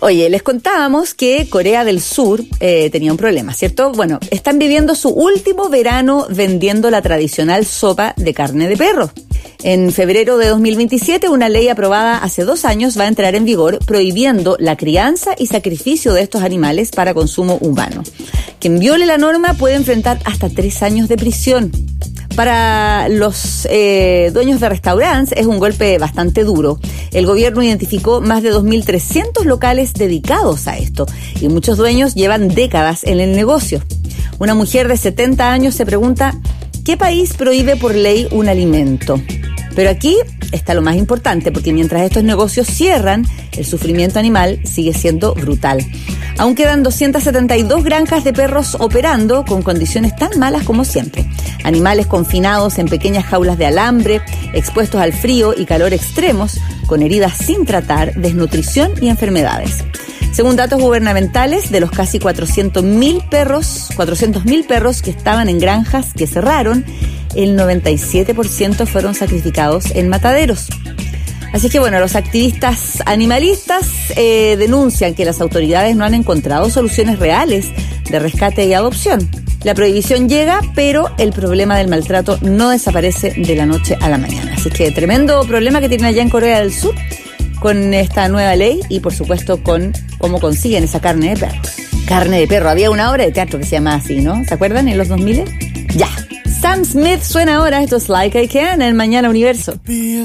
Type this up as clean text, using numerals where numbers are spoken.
Oye, les contábamos que Corea del Sur tenía un problema, ¿cierto? Bueno, están viviendo su último verano vendiendo la tradicional sopa de carne de perro. En febrero de 2027, una ley aprobada hace 2 años va a entrar en vigor prohibiendo la crianza y sacrificio de estos animales para consumo humano. Quien viole la norma puede enfrentar hasta 3 años de prisión. Para los dueños de restaurantes es un golpe bastante duro. El gobierno identificó más de 2.300 locales dedicados a esto y muchos dueños llevan décadas en el negocio. Una mujer de 70 años se pregunta, ¿qué país prohíbe por ley un alimento? Pero aquí está lo más importante, porque mientras estos negocios cierran, el sufrimiento animal sigue siendo brutal. Aún quedan 272 granjas de perros operando con condiciones tan malas como siempre. Animales confinados en pequeñas jaulas de alambre, expuestos al frío y calor extremos, con heridas sin tratar, desnutrición y enfermedades. Según datos gubernamentales, de los casi 400.000 perros que estaban en granjas que cerraron, el 97% fueron sacrificados en mataderos. Así que bueno, los activistas animalistas denuncian que las autoridades no han encontrado soluciones reales de rescate y adopción. La prohibición llega, pero el problema del maltrato no desaparece de la noche a la mañana. Así que tremendo problema que tienen allá en Corea del Sur con esta nueva ley y por supuesto con cómo consiguen esa carne de perro. Carne de perro. Había una obra de teatro que se llamaba así, ¿no? ¿Se acuerdan? En los 2000. Ya. Sam Smith suena ahora. Esto es Like I Can en Mañana Universo.